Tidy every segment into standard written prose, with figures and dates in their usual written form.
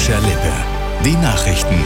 Bayerischer Lippe. Die Nachrichten.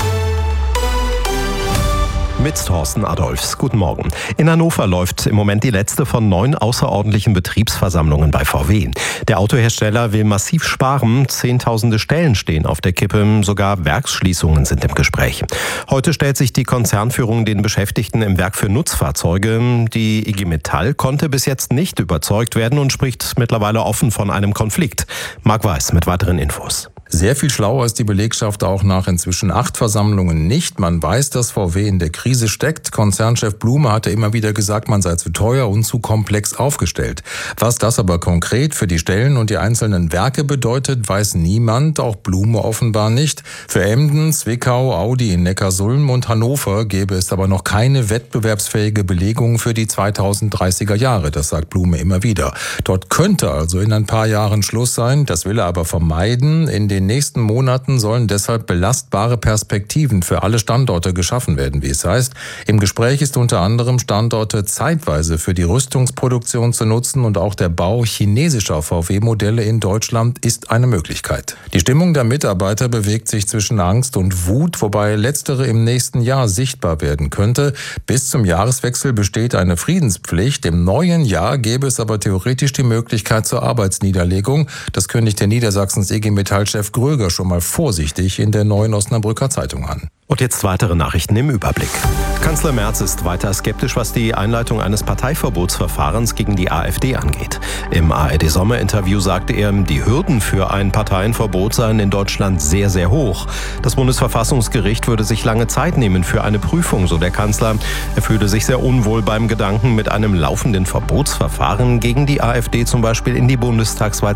Mit Thorsten Adolphs. Guten Morgen. In Hannover läuft im Moment die letzte von 9 außerordentlichen Betriebsversammlungen bei VW. Der Autohersteller will massiv sparen. Zehntausende Stellen stehen auf der Kippe. Sogar Werksschließungen sind im Gespräch. Heute stellt sich die Konzernführung den Beschäftigten im Werk für Nutzfahrzeuge. Die IG Metall konnte bis jetzt nicht überzeugt werden und spricht mittlerweile offen von einem Konflikt. Marc Weiß mit weiteren Infos. Sehr viel schlauer ist die Belegschaft auch nach inzwischen 8 Versammlungen nicht. Man weiß, dass VW in der Krise steckt. Konzernchef Blume hatte immer wieder gesagt, man sei zu teuer und zu komplex aufgestellt. Was das aber konkret für die Stellen und die einzelnen Werke bedeutet, weiß niemand, auch Blume offenbar nicht. Für Emden, Zwickau, Audi in Neckarsulm und Hannover gäbe es aber noch keine wettbewerbsfähige Belegung für die 2030er Jahre. Das sagt Blume immer wieder. Dort könnte also in ein paar Jahren Schluss sein. Das will er aber vermeiden. In den nächsten Monaten sollen deshalb belastbare Perspektiven für alle Standorte geschaffen werden, wie es heißt. Im Gespräch ist unter anderem, Standorte zeitweise für die Rüstungsproduktion zu nutzen, und auch der Bau chinesischer VW-Modelle in Deutschland ist eine Möglichkeit. Die Stimmung der Mitarbeiter bewegt sich zwischen Angst und Wut, wobei letztere im nächsten Jahr sichtbar werden könnte. Bis zum Jahreswechsel besteht eine Friedenspflicht. Im neuen Jahr gäbe es aber theoretisch die Möglichkeit zur Arbeitsniederlegung. Das kündigte Niedersachsens IG Metall-Chef Gröger schon mal vorsichtig in der Neuen Osnabrücker Zeitung an. Und jetzt weitere Nachrichten im Überblick. Kanzler Merz ist weiter skeptisch, was die Einleitung eines Parteiverbotsverfahrens gegen die AfD angeht. Im ARD-Sommerinterview sagte er, die Hürden für ein Parteienverbot seien in Deutschland sehr, sehr hoch. Das Bundesverfassungsgericht würde sich lange Zeit nehmen für eine Prüfung, so der Kanzler. Er fühle sich sehr unwohl beim Gedanken, mit einem laufenden Verbotsverfahren gegen die AfD zum Beispiel in die Bundestagswahl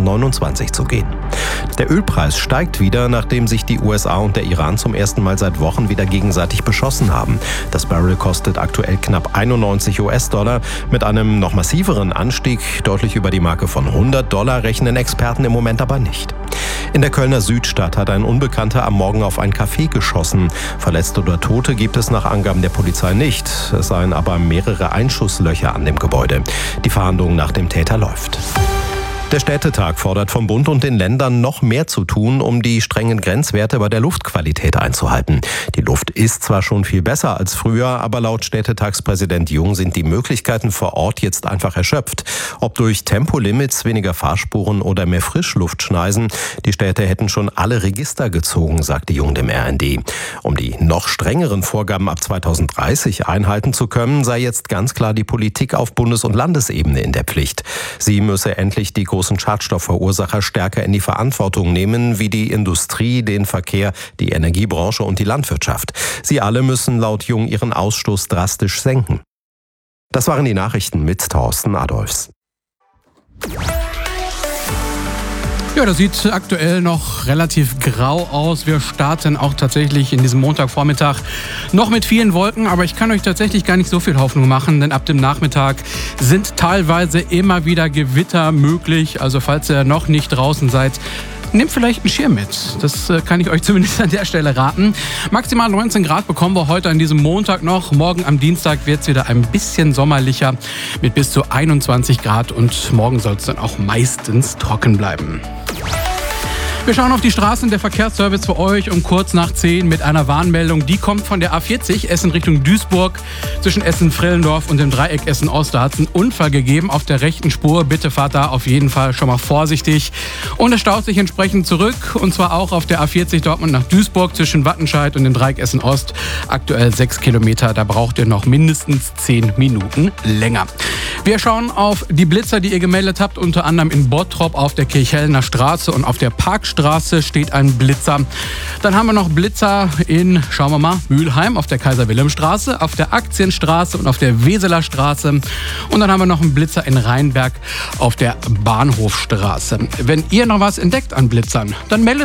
2029 zu gehen. Der Ölpreis steigt wieder, nachdem sich die USA und der Iran zum ersten Mal seit Wochen wieder gegenseitig beschossen haben. Das Barrel kostet aktuell knapp 91 US-Dollar. Mit einem noch massiveren Anstieg, deutlich über die Marke von $100, rechnen Experten im Moment aber nicht. In der Kölner Südstadt hat ein Unbekannter am Morgen auf ein Café geschossen. Verletzte oder Tote gibt es nach Angaben der Polizei nicht. Es seien aber mehrere Einschusslöcher an dem Gebäude. Die Fahndung nach dem Täter läuft. Der Städtetag fordert vom Bund und den Ländern noch mehr zu tun, um die strengen Grenzwerte bei der Luftqualität einzuhalten. Die Luft ist zwar schon viel besser als früher, aber laut Städtetagspräsident Jung sind die Möglichkeiten vor Ort jetzt einfach erschöpft. Ob durch Tempolimits, weniger Fahrspuren oder mehr Frischluftschneisen, die Städte hätten schon alle Register gezogen, sagte Jung dem RND. Um die noch strengeren Vorgaben ab 2030 einhalten zu können, sei jetzt ganz klar die Politik auf Bundes- und Landesebene in der Pflicht. Sie müsse endlich die großen Schadstoffverursacher stärker in die Verantwortung nehmen, wie die Industrie, den Verkehr, die Energiebranche und die Landwirtschaft. Sie alle müssen laut Jung ihren Ausstoß drastisch senken. Das waren die Nachrichten mit Thorsten Adolphs. Ja, das sieht aktuell noch relativ grau aus. Wir starten auch tatsächlich in diesem Montagvormittag noch mit vielen Wolken, aber ich kann euch tatsächlich gar nicht so viel Hoffnung machen, denn ab dem Nachmittag sind teilweise immer wieder Gewitter möglich. Also falls ihr noch nicht draußen seid, nehmt vielleicht einen Schirm mit. Das kann ich euch zumindest an der Stelle raten. Maximal 19 Grad bekommen wir heute an diesem Montag noch. Morgen am Dienstag wird es wieder ein bisschen sommerlicher mit bis zu 21 Grad und morgen soll es dann auch meistens trocken bleiben. Wir schauen auf die Straßen, der Verkehrsservice für euch um kurz nach 10 mit einer Warnmeldung. Die kommt von der A40 Essen Richtung Duisburg. Zwischen Essen-Vrellendorf und dem Dreieck Essen-Ost. Da hat es einen Unfall gegeben auf der rechten Spur. Bitte fahrt da auf jeden Fall schon mal vorsichtig. Und es staut sich entsprechend zurück. Und zwar auch auf der A40 Dortmund nach Duisburg zwischen Wattenscheid und dem Dreieck Essen-Ost. Aktuell 6 Kilometer. Da braucht ihr noch mindestens 10 Minuten länger. Wir schauen auf die Blitzer, die ihr gemeldet habt. Unter anderem in Bottrop auf der Kirchhellner Straße und auf der Parkstraße steht ein Blitzer. Dann haben wir noch Blitzer in, schauen wir mal, Mülheim auf der Kaiser-Wilhelm-Straße, auf der Aktienstraße und auf der Weseler Straße. Und dann haben wir noch einen Blitzer in Rheinberg auf der Bahnhofstraße. Wenn ihr noch was entdeckt an Blitzern, dann meldet